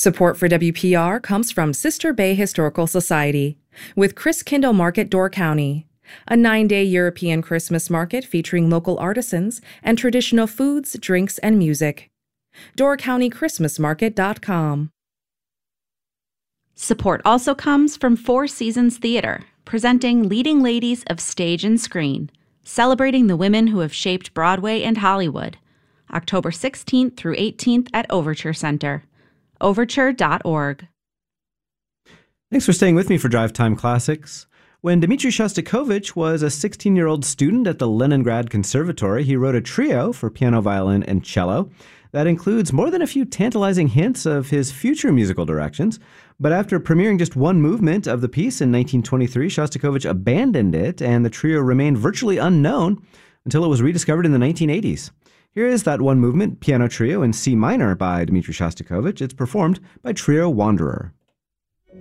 Support for WPR comes from Sister Bay Historical Society with Christkindle Market, Door County, a 9-day European Christmas market featuring local artisans and traditional foods, drinks, and music. DoorCountyChristmasMarket.com. Support also comes from Four Seasons Theater, presenting Leading Ladies of Stage and Screen, celebrating the women who have shaped Broadway and Hollywood, October 16th through 18th at Overture Center. Overture.org. Thanks for staying with me for Drive Time Classics. When Dmitri Shostakovich was a 16-year-old student at the Leningrad Conservatory, he wrote a trio for piano, violin, and cello that includes more than a few tantalizing hints of his future musical directions. But after premiering just one movement of the piece in 1923, Shostakovich abandoned it, and the trio remained virtually unknown until it was rediscovered in the 1980s. Here is that one movement, Piano Trio in C minor by Dmitri Shostakovich. It's performed by Trio Wanderer.